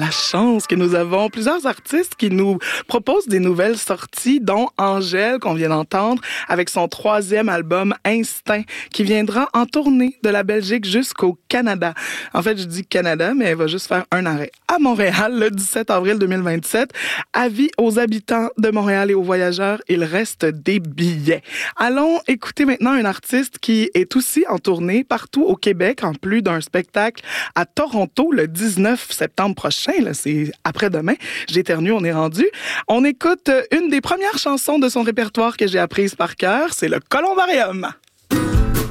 la chance que nous avons plusieurs artistes qui nous proposent des nouvelles sorties, dont Angèle, qu'on vient d'entendre, avec son 3e album Instinct, qui viendra en tournée de la Belgique jusqu'au Canada. En fait, je dis Canada, mais elle va juste faire un arrêt à Montréal le 17 avril 2027. Avis aux habitants de Montréal et aux voyageurs, il reste des billets. Allons écouter maintenant un artiste qui est aussi en tournée partout au Québec, en plus d'un spectacle à Toronto le 19 septembre prochain. Là, c'est après-demain. J'éternue, on est rendu. On écoute une des premières chansons de son répertoire que j'ai apprise par cœur. C'est le Columbarium.